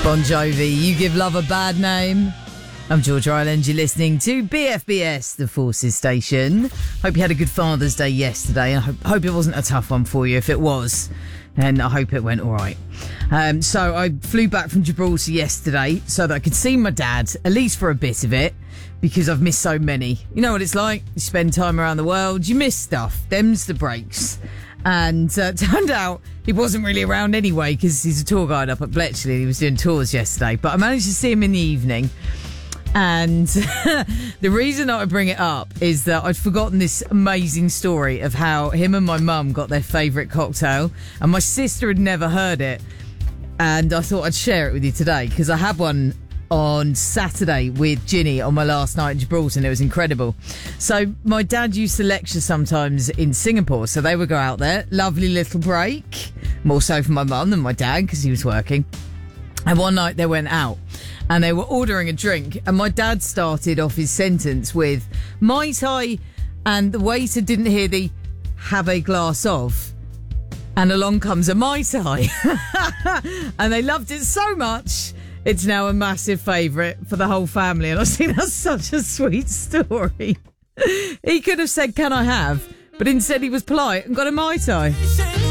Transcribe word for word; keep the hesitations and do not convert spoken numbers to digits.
Bon Jovi, You Give Love a Bad Name. I'm George Ryland. You're listening to B F B S, the Forces Station. Hope you had a good Father's Day yesterday. I hope, hope it wasn't a tough one for you. If it was, then I hope it went all right. Um, so I flew back from Gibraltar yesterday so that I could see my dad, at least for a bit of it, because I've missed so many. You know what it's like? You spend time around the world, you miss stuff. Them's the breaks. And uh, turned out he wasn't really around anyway because he's a tour guide up at Bletchley. He was doing tours yesterday. But I managed to see him in the evening. And the reason that I bring it up is that I'd forgotten this amazing story of how him and my mum got their favourite cocktail. And my sister had never heard it. And I thought I'd share it with you today because I had one on Saturday with Ginny on my last night in Gibraltar, and it was incredible. So my dad used to lecture sometimes in Singapore, so they would go out there, lovely little break, more so for my mum than my dad because he was working. And one night they went out and they were ordering a drink, and my dad started off his sentence with Mai Tai, and the waiter didn't hear the have a glass of, and along comes a Mai Tai. And they loved it so much it's now a massive favourite for the whole family. And I think that's such a sweet story. He could have said, can I have? But instead he was polite and got a Mai Tai.